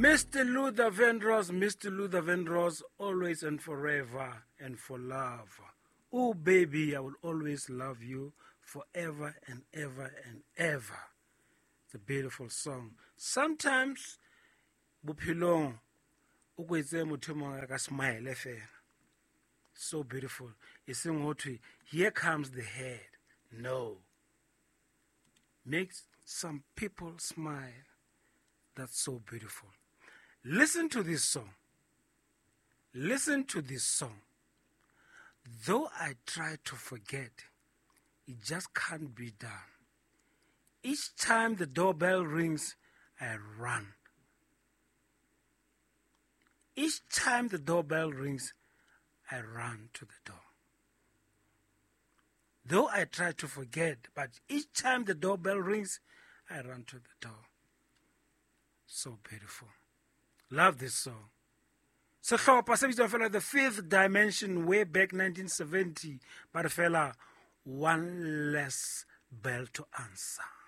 Mr. Luther Vandross, always and forever and for love. Oh baby, I will always love you forever and ever and ever. It's a beautiful song. Sometimes, bophelong o kwetse motho mongwe ka smile fela. So beautiful. It's in what here comes the head. No. Makes some people smile. That's so beautiful. Listen to this song. Listen to this song. Though I try to forget, it just can't be done. Each time the doorbell rings, I run. Each time the doorbell rings, I run to the door. Though I try to forget, but each time the doorbell rings, I run to the door. So beautiful. Love this song. So the Fifth Dimension, way back 1970, but fella, one less bell to answer.